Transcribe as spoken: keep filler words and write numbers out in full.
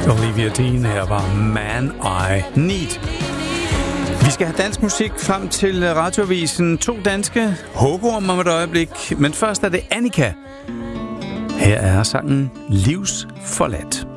Olivia Dean, her var Man I Need. Vi skal have dansk musik frem til Radioavisen. To danske hugorm om et øjeblik, men først er det Annika. Her er sangen Livsforladt.